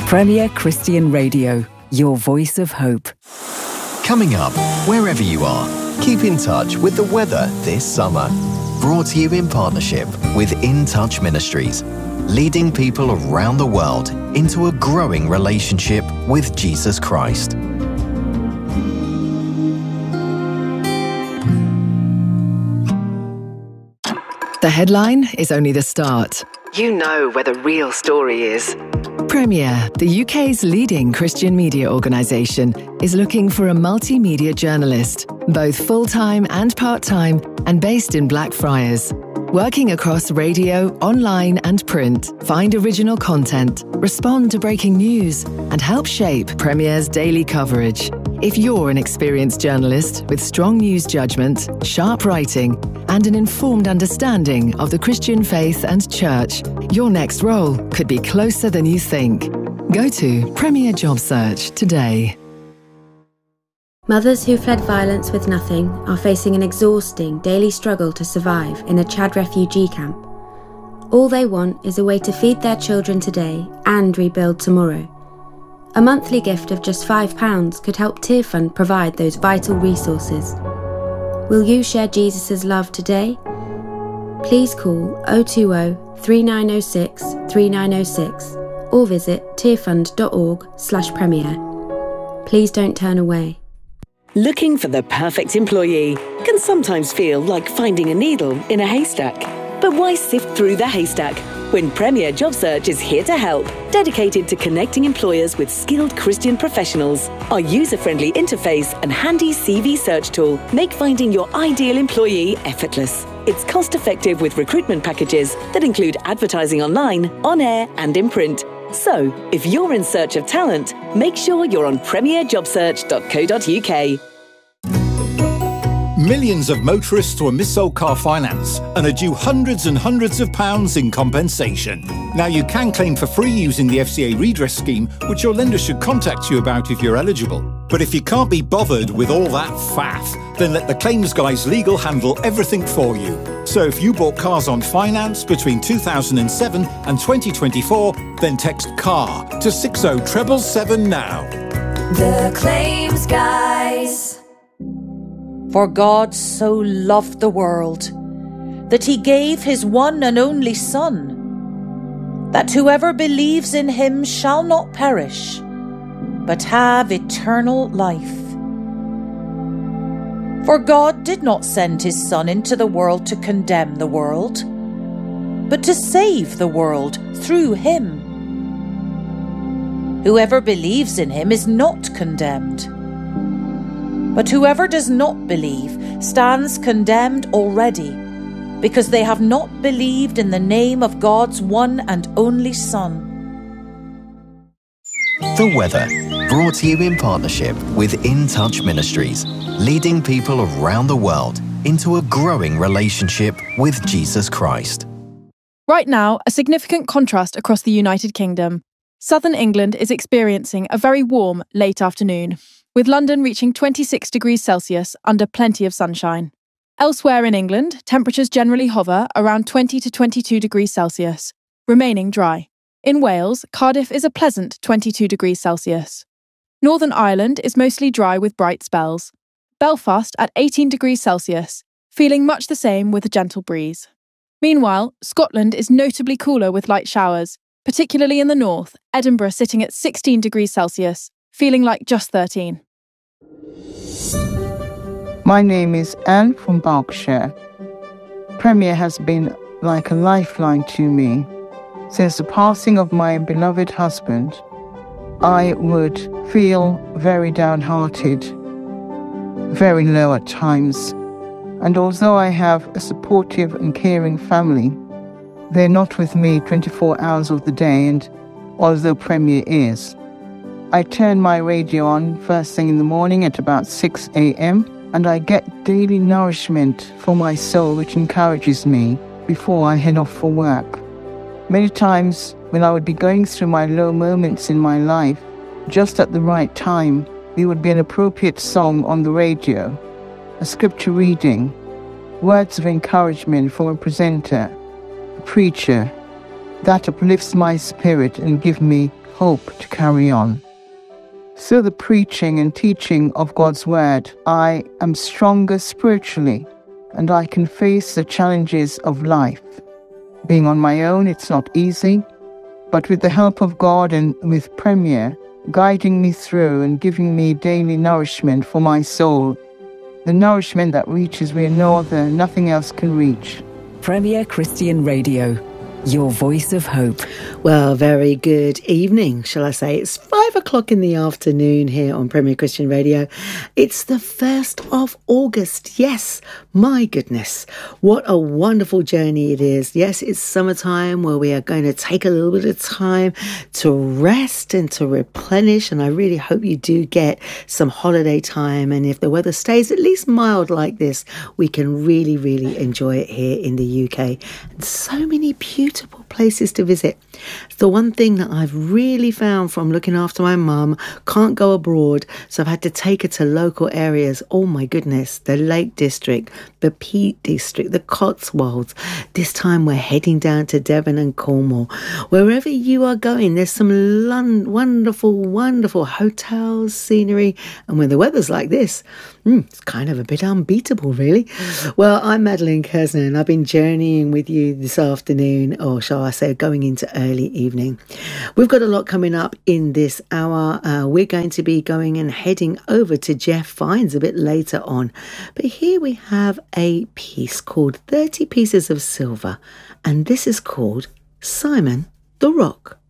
Premier Christian Radio, your voice of hope. Coming up, wherever you are, keep in touch with the weather this summer. Brought to you in partnership with In Touch Ministries, leading people around the world into a growing relationship with Jesus Christ. The headline is only the start. You know where the real story is. Premier, the UK's leading Christian media organisation, is looking for a multimedia journalist, both full-time and part-time, and based in Blackfriars. Working across radio, online and print, find original content, respond to breaking news, and help shape Premier's daily coverage. If you're an experienced journalist with strong news judgment, sharp writing, and an informed understanding of the Christian faith and church, your next role could be closer than you think. Go to Premier Job Search today. Mothers who fled violence with nothing are facing an exhausting daily struggle to survive in a Chad refugee camp. All they want is a way to feed their children today and rebuild tomorrow. A monthly gift of just £5 could help Tearfund provide those vital resources. Will you share Jesus' love today? Please call 020 3906 3906 or visit tearfund.org/premier. Please don't turn away. Looking for the perfect employee can sometimes feel like finding a needle in a haystack. But why sift through the haystack when Premier Job Search is here to help, dedicated to connecting employers with skilled Christian professionals? Our user-friendly interface and handy CV search tool make finding your ideal employee effortless. It's cost-effective with recruitment packages that include advertising online, on air and in print. So, if you're in search of talent, make sure you're on premierjobsearch.co.uk. Millions of motorists were mis-sold car finance and are due hundreds and hundreds of pounds in compensation. Now you can claim for free using the FCA redress scheme, which your lender should contact you about if you're eligible. But if you can't be bothered with all that faff, then let the claims guys legal handle everything for you. So if you bought cars on finance between 2007 and 2024, then text CAR to 60777 now. The Claims Guys. For God so loved the world, that he gave his one and only Son, that whoever believes in him shall not perish, but have eternal life. For God did not send his Son into the world to condemn the world, but to save the world through him. Whoever believes in him is not condemned, but whoever does not believe stands condemned already, because they have not believed in the name of God's one and only Son. The weather, brought to you in partnership with In Touch Ministries, leading people around the world into a growing relationship with Jesus Christ. Right now, a significant contrast across the United Kingdom. Southern England is experiencing a very warm late afternoon, with London reaching 26 degrees Celsius under plenty of sunshine. Elsewhere in England, temperatures generally hover around 20 to 22 degrees Celsius, remaining dry. In Wales, Cardiff is a pleasant 22 degrees Celsius. Northern Ireland is mostly dry with bright spells. Belfast at 18 degrees Celsius, feeling much the same with a gentle breeze. Meanwhile, Scotland is notably cooler with light showers, particularly in the north, Edinburgh sitting at 16 degrees Celsius, feeling like just 13. My name is Anne from Berkshire. Premier has been like a lifeline to me. Since the passing of my beloved husband, I would feel very downhearted, very low at times. And although I have a supportive and caring family, they're not with me 24 hours of the day, and although Premier is. I turn my radio on first thing in the morning at about 6 a.m. and I get daily nourishment for my soul, which encourages me before I head off for work. Many times when I would be going through my low moments in my life, just at the right time, there would be an appropriate song on the radio, a scripture reading, words of encouragement from a presenter, a preacher, that uplifts my spirit and give me hope to carry on. Through the preaching and teaching of God's Word, I am stronger spiritually, and I can face the challenges of life. Being on my own, it's not easy, but with the help of God and with Premier guiding me through and giving me daily nourishment for my soul, the nourishment that reaches where nothing else can reach. Premier Christian Radio, your voice of hope. Well, very good evening, shall I say. It's 5 o'clock in the afternoon here on Premier Christian Radio. It's the 1st of August. Yes, my goodness, what a wonderful journey it is. Yes, it's summertime where we are going to take a little bit of time to rest and to replenish. And I really hope you do get some holiday time. And if the weather stays at least mild like this, we can really, really enjoy it here in the UK. And so many beautiful places to visit. It's the one thing that I've really found from looking after my mum. Can't go abroad, so I've had to take her to local areas. Oh my goodness, the Lake District, the Peak District, the Cotswolds. This time we're heading down to Devon and Cornwall. Wherever you are going, there's some wonderful hotels, scenery, and when the weather's like this, it's kind of a bit unbeatable, really. Well, I'm Madeline Kersner, and I've been journeying with you this afternoon, or shall I say, going into early evening. We've got a lot coming up in this hour. We're going to be going and heading over to Jeff Fiennes a bit later on. But here we have a piece called 30 Pieces of Silver, and this is called Simon the Rock.